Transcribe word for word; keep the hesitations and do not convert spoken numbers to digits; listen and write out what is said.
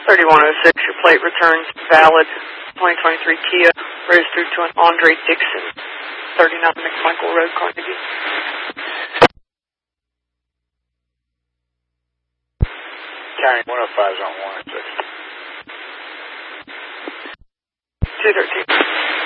thirty-one oh six, your plate returns valid. twenty twenty-three Kia, registered to an Andre Dixon, thirty-nine McMichael Road, Carnegie. County one oh five is on one oh six. two thirteen.